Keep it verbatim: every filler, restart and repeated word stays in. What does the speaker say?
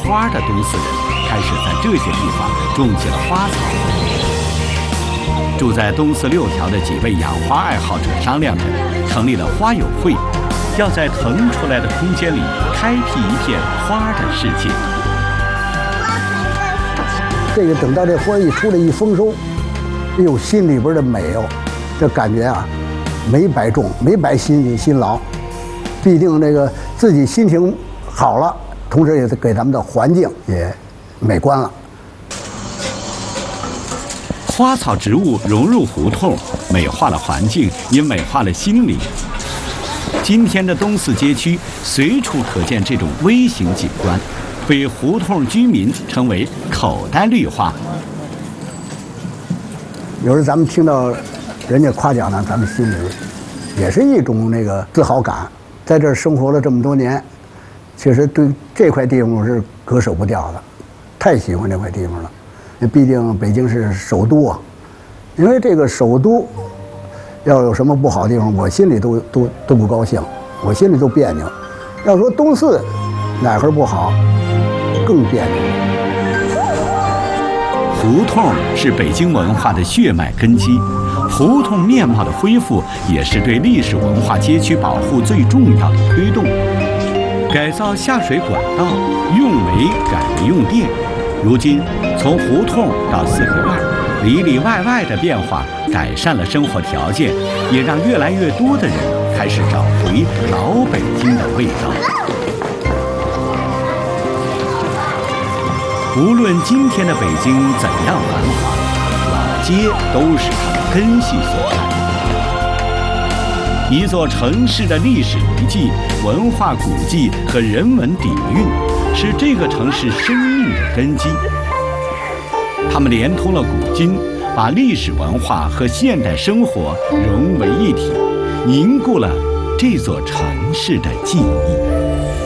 花的东四人开始在这些地方种起了花草。住在东四六条的几位养花爱好者商量着，成立了花友会，要在腾出来的空间里开辟一片花的世界。 这个等到这花一出来一丰收，哎呦，心里边的美哦，这感觉啊，没白种，没白辛辛劳，必定这个自己心情好了，同时也给咱们的环境也美观了。 花草植物融入胡同，美化了环境，也美化了心灵。今天的东四街区随处可见这种微型景观，被胡同居民称为口袋绿化。 有时咱们听到人家夸奖呢，咱们心里也是一种那个自豪感。在这儿生活了这么多年，其实对这块地方我是割舍不掉的，太喜欢这块地方了。毕竟北京是首都啊，因为这个首都要有什么不好的地方，我心里都都都不高兴，我心里都别扭。要说东四哪块不好，更别扭。 胡同是北京文化的血脉根基，胡同面貌的恢复也是对历史文化街区保护最重要的推动。改造下水管道，用煤改为用电。如今，从胡同到四合院，里里外外的变化改善了生活条件，也让越来越多的人开始找回老北京的味道。无论今天的北京怎样繁华，老街都是它的根系所在。一座城市的历史遗迹、文化古迹和人文底蕴，是这个城市生命的根基。它们连通了古今，把历史文化和现代生活融为一体，凝固了这座城市的记忆。